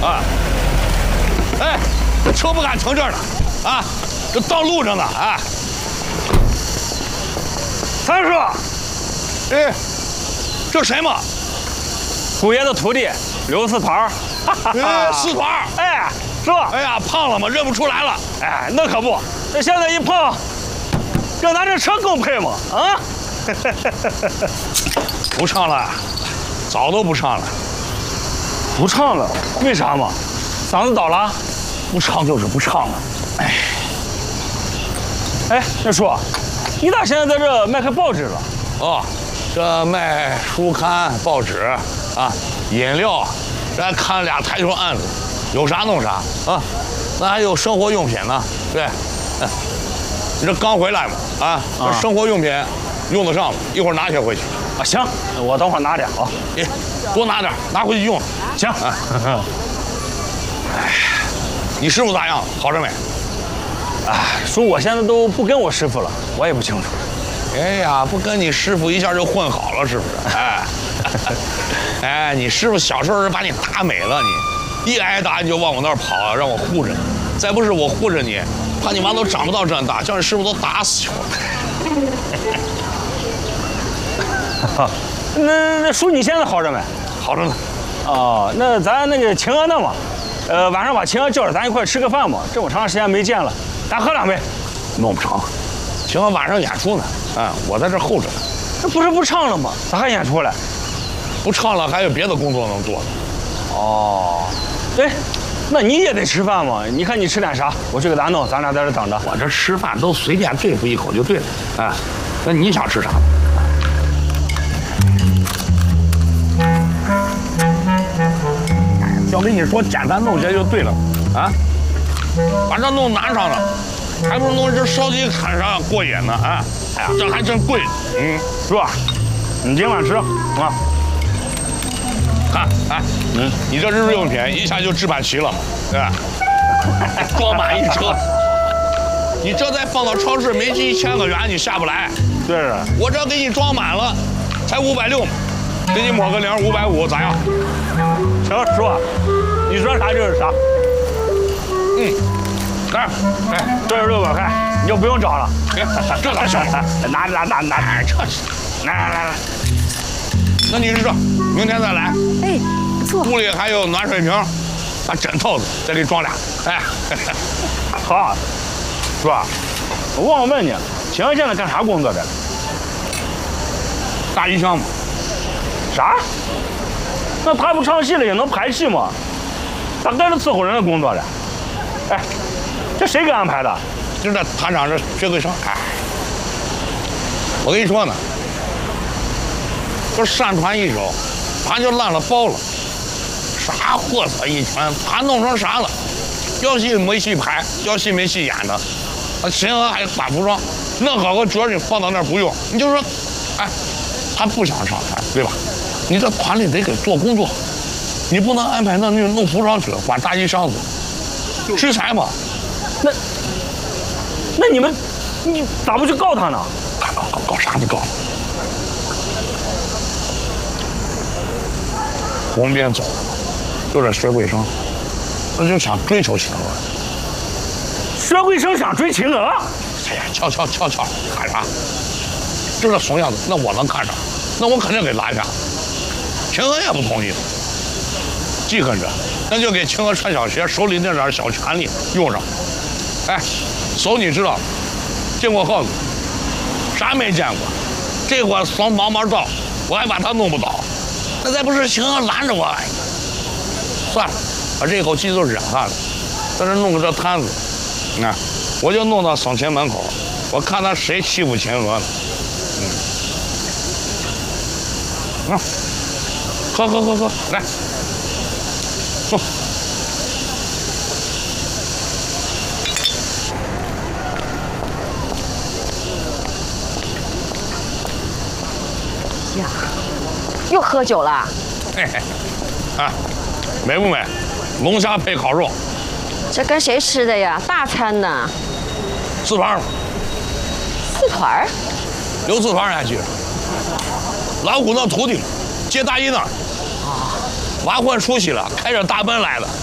啊！哎，这车不敢停这儿了，啊，这道路上呢，啊！ 三叔， 哎，这谁嘛？ 姑爷的徒弟刘四团儿。 哎，四团儿。 哎，是吧？ 哎呀，胖了吗？认不出来了。 哎，那可不，这现在一碰，跟咱这车更配嘛，啊！ 不唱了，早都不唱了。 不唱了？为啥嘛？嗓子倒了？ 不唱就是不唱了。 哎，那叔，你咋现在在这卖开报纸了？ 哦，这卖书刊、报纸啊，饮料，这还看俩台球案子，有啥弄啥啊。那还有生活用品呢，对。你这刚回来嘛，啊，这生活用品用得上吗？一会儿拿些回去。 啊，行，我等会儿拿点啊。 你多拿点，拿回去用。 行。 哎，你师傅咋样？好着没？ 哎，叔，我现在都不跟我师傅了，我也不清楚。 哎呀，不跟你师傅一下就混好了，是不是？哎，哎，你师傅小时候是把你打没了，你一挨打你就往我那儿跑，让我护着你。再不是我护着你，怕你妈都长不到这么大，叫你师傅都打死我。 那叔，你现在好着没？ 好着呢。 哦，那咱那个秦娥呢嘛？晚上把秦娥叫着，咱一块吃个饭嘛。这么长时间没见了，咱喝两杯。 弄不成，秦娥晚上演出呢，我在这候着呢。 这不是不唱了吗？咋还演出来？ 不唱了，还有别的工作能做呢。 哦，哎，那你也得吃饭嘛？你看你吃点啥？我去给咱弄，咱俩在这等着。 我这吃饭都随便对付一口就对了。啊，那你想吃啥？要跟你说简单弄些就对了，啊，把这弄难上了，还不如弄只烧鸡砍上过瘾呢，啊，哎呀，这还真贵， 是吧？你今晚吃啊？ 看，哎，你这日用品一下就置办齐了，对吧？装满一车，你这再放到超市，没进1000个元你下不来。 对是。 我这给你装满了，才560嘛，给你抹个零550，咋样？ 行，叔，你说啥就是啥。 来，哎， 这是600块，你就不用找了。 这咋行？ 拿， 哎，这是，来，那你是这，明天再来。 哎，不错。 屋里还有暖水瓶，把枕头子再给你装俩。哎， 好，叔，我忘了问你，秦娥现在干啥工作的？ 大衣箱嘛。 啥？那他不唱戏了也能排戏吗？咋干着伺候人的工作了？哎，这谁给安排的？ 就这团长这薛桂生，哎，我跟你说呢，这山团一手，他就烂了包了，啥货色一团，他弄成啥了？要戏没戏拍，要戏没戏演的，秦娥还挂服装，弄好个角你放到那儿不用，你就说，哎，他不想上团，对吧？你这团里得给做工作，你不能安排那弄服装去了，管大衣箱子，吃财嘛。 那你咋不去告他呢？ 搞啥？你告？红边走了，就这薛桂生，他就想追求秦娥。 薛桂生想追秦娥？ 哎呀，悄，干啥？就这怂样子，那我能看上？那我肯定给拦下。秦娥也不同意，记恨着，那就给秦娥穿小鞋，手里那点小权力用上。哎，手你知道，见过耗子，啥没见过？这会怂毛照，我还把他弄不倒，那再不是秦娥拦着我，哎，算了，把这口气都忍下来，在这弄个这摊子，那我就弄到省亲门口，我看他谁欺负秦娥呢。喝，来，走。 呀，又喝酒了？ 嘿，啊，美不美？龙虾配烤肉。 这跟谁吃的呀？大餐呢？ 四团嘛。 四团？ 刘四团还记着？老谷那徒弟接大衣那儿。完混出息了，开着大奔来的。